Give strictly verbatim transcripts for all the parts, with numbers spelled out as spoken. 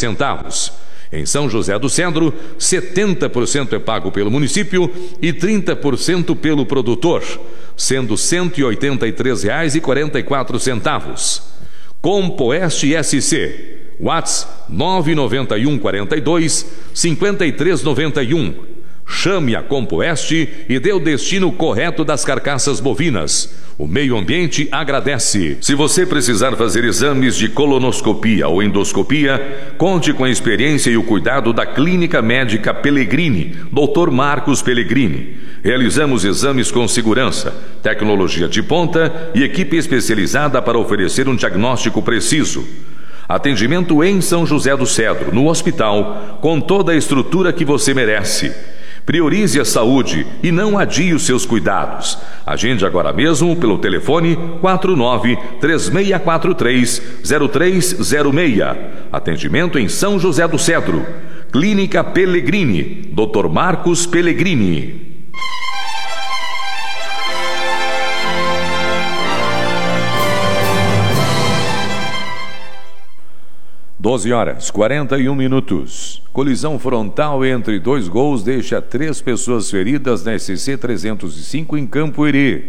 centavos. Em São José do Cedro, setenta por cento é pago pelo município e trinta por cento pelo produtor, sendo cento e oitenta e três reais e quarenta e quatro centavos. Compoeste S C, WhatsApp nove nove um quatro dois cinco três nove um. Chame a Compoeste e dê o destino correto das carcaças bovinas. O meio ambiente agradece. Se você precisar fazer exames de colonoscopia ou endoscopia, conte com a experiência e o cuidado da Clínica Médica Pellegrini, doutor Marcos Pellegrini. Realizamos exames com segurança, tecnologia de ponta e equipe especializada para oferecer um diagnóstico preciso. Atendimento em São José do Cedro, no hospital, com toda a estrutura que você merece. Priorize a saúde e não adie os seus cuidados. Agende agora mesmo pelo telefone quatro nove três seis quatro três zero três zero seis. Atendimento em São José do Cedro. Clínica Pellegrini, doutor Marcos Pellegrini. doze horas, quarenta e um minutos. Colisão frontal entre dois gols deixa três pessoas feridas na S C trezentos e cinco em Campo Herê.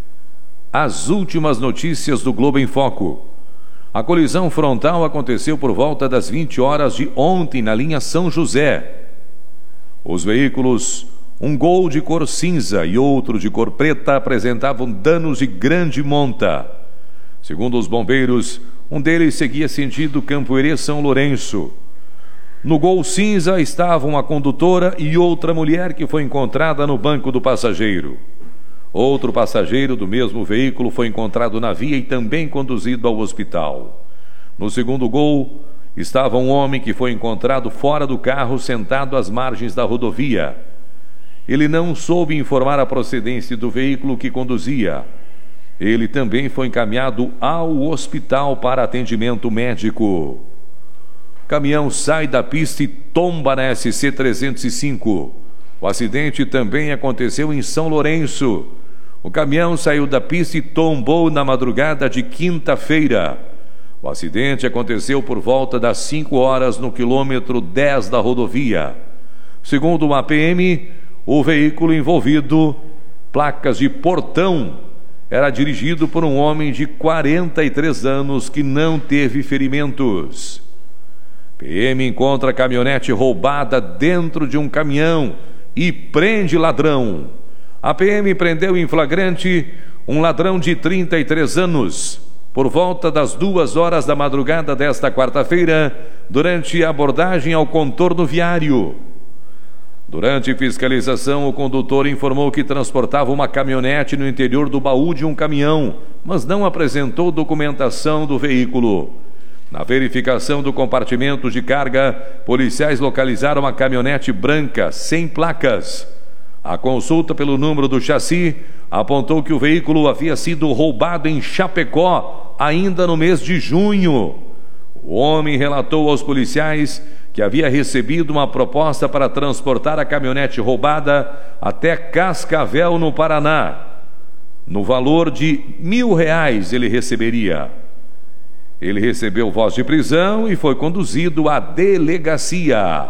As últimas notícias do Globo em Foco. A colisão frontal aconteceu por volta das vinte horas de ontem na linha São José. Os veículos, um Gol de cor cinza e outro de cor preta, apresentavam danos de grande monta. Segundo os bombeiros, um deles seguia sentido Campo Herê São Lourenço. No Gol cinza estavam a condutora e outra mulher que foi encontrada no banco do passageiro. Outro passageiro do mesmo veículo foi encontrado na via e também conduzido ao hospital. No segundo Gol estava um homem que foi encontrado fora do carro sentado às margens da rodovia. Ele não soube informar a procedência do veículo que conduzia. Ele também foi encaminhado ao hospital para atendimento médico. O caminhão sai da pista e tomba na S C trezentos e cinco. O acidente também aconteceu em São Lourenço. O caminhão saiu da pista e tombou na madrugada de quinta-feira. O acidente aconteceu por volta das cinco horas no quilômetro dez da rodovia. Segundo o A P M, o veículo envolvido, placas de Portão, era dirigido por um homem de quarenta e três anos que não teve ferimentos. P M encontra a caminhonete roubada dentro de um caminhão e prende ladrão. A P M prendeu em flagrante um ladrão de trinta e três anos, por volta das duas horas da madrugada desta quarta-feira, durante a abordagem ao contorno viário. Durante fiscalização, o condutor informou que transportava uma caminhonete no interior do baú de um caminhão, mas não apresentou documentação do veículo. Na verificação do compartimento de carga, policiais localizaram a caminhonete branca, sem placas. A consulta pelo número do chassi apontou que o veículo havia sido roubado em Chapecó, ainda no mês de junho. O homem relatou aos policiais que havia recebido uma proposta para transportar a caminhonete roubada até Cascavel, no Paraná. No valor de mil reais ele receberia. Ele recebeu voz de prisão e foi conduzido à delegacia.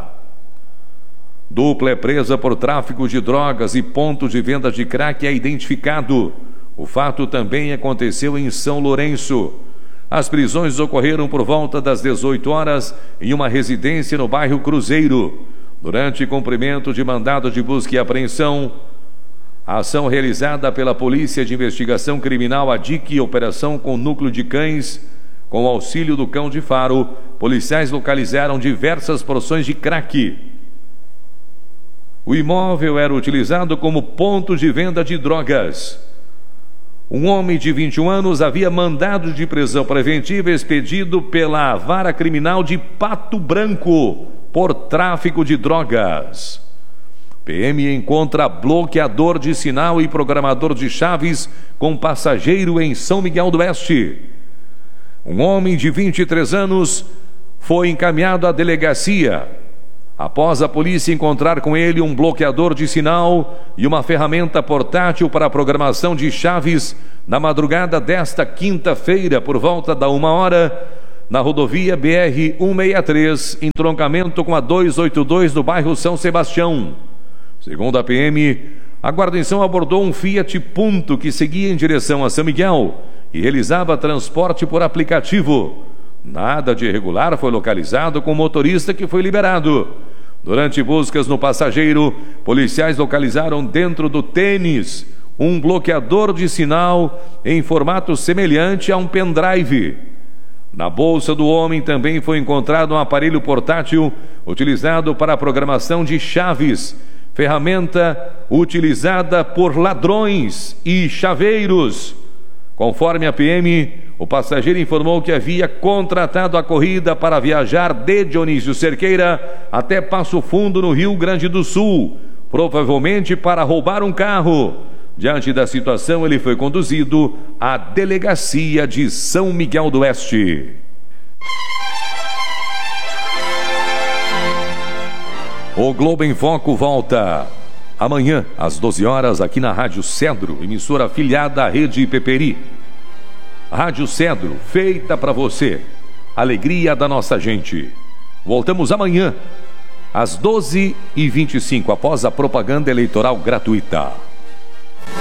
Dupla é presa por tráfico de drogas e ponto de venda de crack é identificado. O fato também aconteceu em São Lourenço. As prisões ocorreram por volta das dezoito horas em uma residência no bairro Cruzeiro. Durante cumprimento de mandado de busca e apreensão, a ação realizada pela Polícia de Investigação Criminal, a D I C, operação com núcleo de cães, com o auxílio do cão de faro, policiais localizaram diversas porções de crack. O imóvel era utilizado como ponto de venda de drogas. Um homem de vinte e um anos havia mandado de prisão preventiva expedido pela Vara Criminal de Pato Branco por tráfico de drogas. P M encontra bloqueador de sinal e programador de chaves com passageiro em São Miguel do Oeste. Um homem de vinte e três anos foi encaminhado à delegacia após a polícia encontrar com ele um bloqueador de sinal e uma ferramenta portátil para a programação de chaves na madrugada desta quinta-feira, por volta da uma hora, na rodovia B R cento e sessenta e três, entroncamento com a duzentos e oitenta e dois do bairro São Sebastião. Segundo a P M, a guarnição abordou um Fiat Punto que seguia em direção a São Miguel e realizava transporte por aplicativo. Nada de irregular foi localizado com o motorista, que foi liberado. Durante buscas no passageiro, policiais localizaram dentro do tênis um bloqueador de sinal em formato semelhante a um pendrive. Na bolsa do homem também foi encontrado um aparelho portátil utilizado para a programação de chaves, ferramenta utilizada por ladrões e chaveiros. Conforme a P M, o passageiro informou que havia contratado a corrida para viajar de Dionísio Cerqueira até Passo Fundo, no Rio Grande do Sul, provavelmente para roubar um carro. Diante da situação, ele foi conduzido à delegacia de São Miguel do Oeste. O Globo em Foco volta amanhã às doze horas aqui na Rádio Cedro, emissora afiliada à Rede Peperi. Rádio Cedro, feita para você, alegria da nossa gente. Voltamos amanhã às doze e vinte e cinco, após a propaganda eleitoral gratuita.